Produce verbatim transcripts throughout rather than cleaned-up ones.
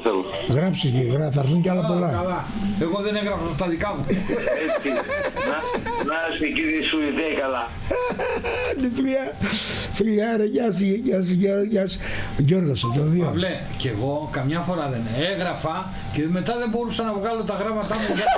θέλω. Γράψε και γρά, θα έρθουν κι άλλα πολλά. Καλά. Εγώ δεν έγραψα στα δικά μου. Έτσι. Να, να είσαι κύριε σου ιδέα καλά. Ναι, φιλιά, φιλιά ρε, γεια σου, γεια σου, γεια σου. Γιώργος από το δύο. Αυλέ, και εγώ καμιά φορά δεν έγραφα και μετά δεν μπορούσα να βγάλω τα γράμματά μου για...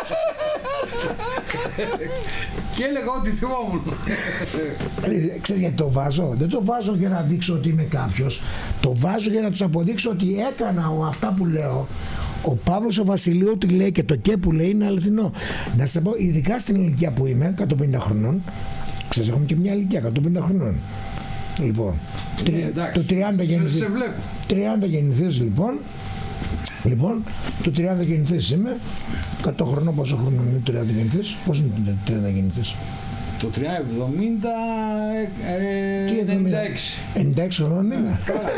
και έλεγα ό,τι θυμόμουν. Ξέρεις γιατί το βάζω? Δεν το βάζω για να δείξω ότι είμαι κάποιος. Το βάζω για να τους αποδείξω ότι έκανα αυτά που λέω. Ο Παύλος ο Βασιλείου ότι λέει και το και που λέει είναι αληθινό. Να σας πω, ειδικά στην ηλικία που είμαι, εκατόν πενήντα χρονών, ξέρεις, έχουμε και μια ηλικία εκατόν πενήντα χρονών. Λοιπόν, Ε, εντάξει, το τριάντα γεννηθείς. σε βλέπω. τριάντα γεννηθείς λοιπόν. Λοιπόν, το τριάντα γεννηθείς είμαι. εκατό χρονών, πόσο χρόνο είναι το τριάντα γεννηθείς? Πώς είναι το τριάντα γεννηθείς? Το τριάντα εβδομήντα ενενήντα έξι. ενενήντα έξι χρονών είναι. Καλά.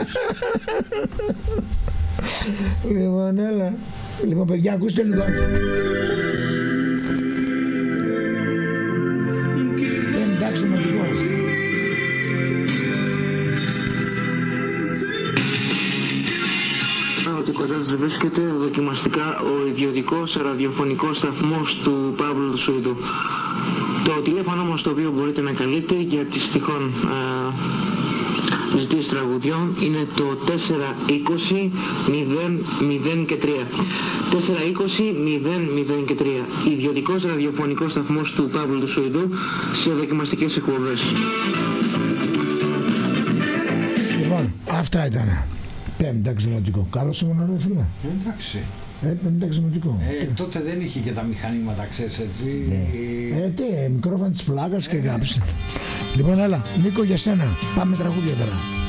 Λοιπόν, έλα. Λοιπόν, παιδιά, ακούστε λίγο. Εντάξει, δημοτικό. Ότι κοντά σας βρίσκεται δοκιμαστικά ο ιδιωτικός ραδιοφωνικός σταθμός του Παύλου του Σουηδού. Το τηλέφωνο μας το οποίο μπορείτε να καλείτε για τις τυχόν ζητήσεις τραγουδιών είναι το τέσσερα είκοσι μηδέν μηδέν και τρία. τέσσερα είκοσι μηδέν μηδέν και τρία. Ιδιωτικός ραδιοφωνικός σταθμός του Παύλου του Σουηδού σε δοκιμαστικές εκπομπές. Λοιπόν, αυτά ήταν. Πέμπταξ δημοτικό. Καλώς ήμουν, ρε φίλε. Εντάξει. Ε, πέμπταξ δημοτικό. Ε, τότε δεν είχε και τα μηχανήματα, ξέρεις, έτσι. Ναι. Ε, τι, μικρόφωνο της πλάκας και γάψε. Λοιπόν, έλα, Νίκο, για σένα. Πάμε τραγούδια τώρα.